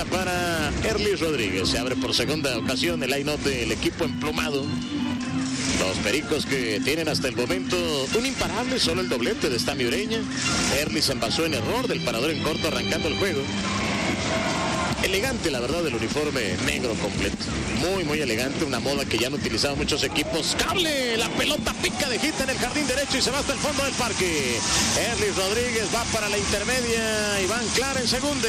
tercera para Erlis Rodríguez. Se abre por segunda ocasión el line-up del equipo emplumado. Los Pericos que tienen hasta el momento un imparable, solo el doblete de Stami Ureña. Erlis se envasó en error del parador en corto arrancando el juego. Elegante, la verdad, el uniforme negro completo. Muy, muy elegante. Una moda que ya han utilizado muchos equipos. ¡Cable! La pelota pica de hit en el jardín derecho y se va hasta el fondo del parque. Erlis Rodríguez va para la intermedia. Iván Clara en segunda.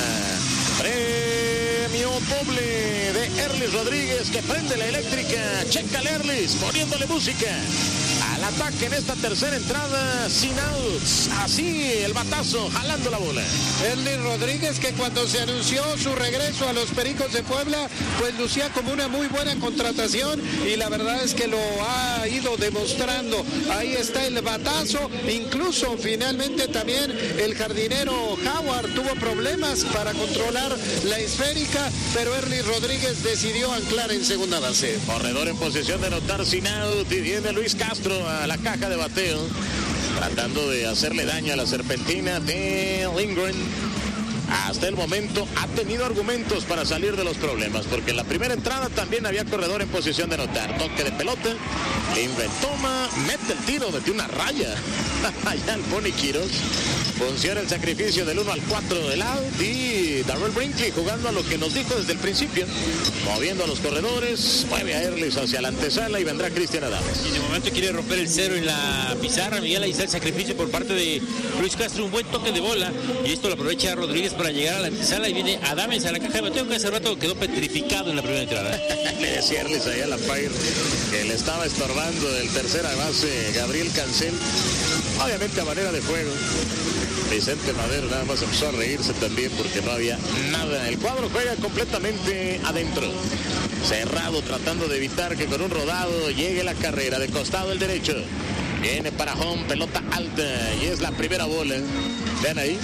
Premio doble de Erlis Rodríguez que prende la eléctrica. Checa Erlis poniéndole música al ataque en esta tercera entrada sin outs. Así el batazo jalando la bola. Erlis Rodríguez, que cuando se anunció su regreso a los Pericos de Puebla, pues lucía como una muy buena contratación y la verdad es que lo ha ido demostrando. Ahí está el batazo, incluso finalmente también el jardinero Howard tuvo problemas para controlar la esférica, pero Erlis Rodríguez decidió anclar en segunda base. Corredor en posición de anotar sin out y viene Luis Castro a la caja de bateo, tratando de hacerle daño a la serpentina de Lindgren. Hasta el momento ha tenido argumentos para salir de los problemas, porque en la primera entrada también había corredor en posición de anotar. Toque de pelota, Lindgren toma, mete el tiro, metió una raya allá el Pony Quiroz. Funciona el sacrificio del 1 al 4 del out y Darrell Brinkley jugando a lo que nos dijo desde el principio, moviendo a los corredores, mueve a Erlis hacia la antesala y vendrá Cristian Adames. Y de momento quiere romper el cero en la pizarra. Miguel, ahí está el sacrificio por parte de Luis Castro, un buen toque de bola y esto lo aprovecha Rodríguez para llegar a la antesala y viene Adames a la caja de bateo, que hace rato quedó petrificado en la primera entrada. Le decía Erlis ahí a la Fire que le estaba estorbando el tercera base Gabriel Cancel, obviamente a manera de juego. Vicente Madero nada más empezó a reírse también porque no había nada. El cuadro juega completamente adentro, cerrado, tratando de evitar que con un rodado llegue la carrera de costado el derecho. Viene para home, pelota alta y es la primera bola. Vean ahí.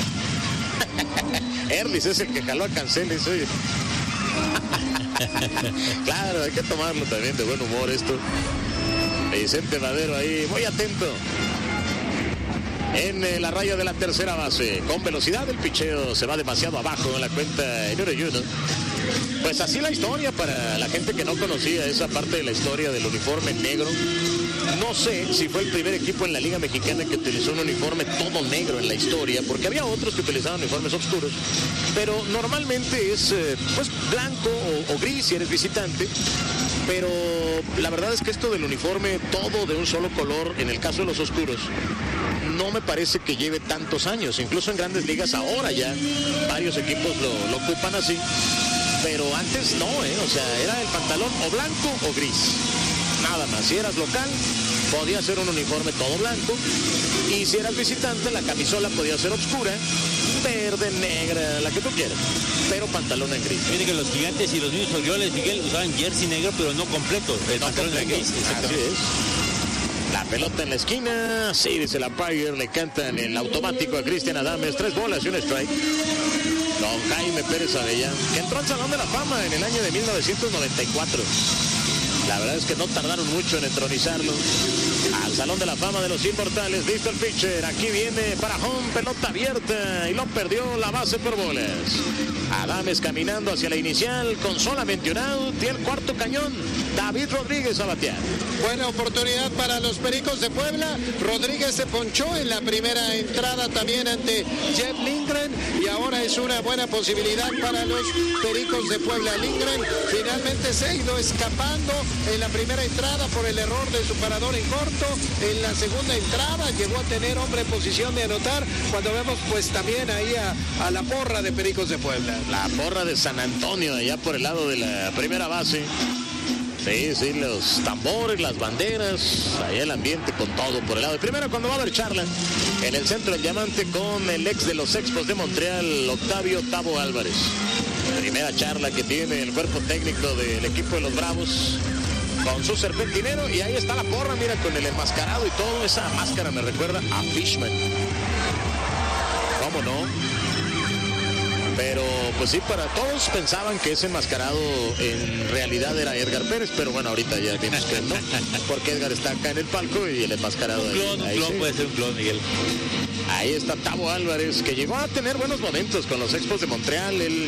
Erlis es el que jaló a Cancel. Claro, hay que tomarlo también de buen humor esto. Vicente Madero ahí, muy atento. En la raya de la tercera base, con velocidad el picheo se va demasiado abajo en la cuenta en 1-1. Pues así la historia para la gente que no conocía esa parte de la historia del uniforme negro. No sé si fue el primer equipo en la Liga Mexicana que utilizó un uniforme todo negro en la historia, porque había otros que utilizaban uniformes oscuros, pero normalmente es pues blanco o gris si eres visitante. Pero la verdad es que esto del uniforme todo de un solo color, en el caso de los oscuros, no me parece que lleve tantos años. Incluso en grandes ligas ahora ya varios equipos lo ocupan así, pero antes no, o sea, era el pantalón o blanco o gris, nada más. Si eras local podía ser un uniforme todo blanco y si eras visitante la camisola podía ser oscura, verde, negra, la que tú quieras, pero pantalón en gris. Fíjate que los Gigantes y los mismos Orioles, Miguel, usaban jersey negro pero no completo, el pantalón en gris. Así es. La pelota en la esquina, sí, dice la Umpire, le cantan el automático a Cristian Adames, 3 bolas y un strike. Don Jaime Pérez Avellán, que entró al Salón de la Fama en el año de 1994. La verdad es que no tardaron mucho en entronizarlo al Salón de la Fama de los Inmortales. Listo el pitcher, aquí viene para home, pelota abierta y lo perdió la base por bolas. Adames caminando hacia la inicial con solamente un out y el cuarto cañón, David Rodríguez a batear. Buena oportunidad para los Pericos de Puebla. Rodríguez se ponchó en la primera entrada también ante Jeff Lindgren y ahora es una buena posibilidad para los Pericos de Puebla. Lindgren finalmente se ha ido escapando en la primera entrada por el error de su parador en corto. En la segunda entrada llegó a tener hombre en posición de anotar, cuando vemos pues también ahí a la porra de Pericos de Puebla. La porra de San Antonio allá por el lado de la primera base. Sí, los tambores, las banderas, ahí el ambiente con todo por el lado. Y primero cuando va a haber charla en el centro del Diamante con el ex de los Expos de Montreal, Octavio Tavo Álvarez. Primera charla que tiene el cuerpo técnico del equipo de los Bravos con su serpentinero y ahí está la porra, mira, con el enmascarado y todo. Esa máscara me recuerda a Fishman. ¿Cómo no? Pero pues sí, para todos pensaban que ese enmascarado en realidad era Edgar Pérez, pero bueno, ahorita ya vimos que no, porque Edgar está acá en el palco y el enmascarado un clon, ahí, un clon, sí. Puede ser un clon, Miguel. Ahí está Tavo Álvarez, que llegó a tener buenos momentos con los Expos de Montreal. Él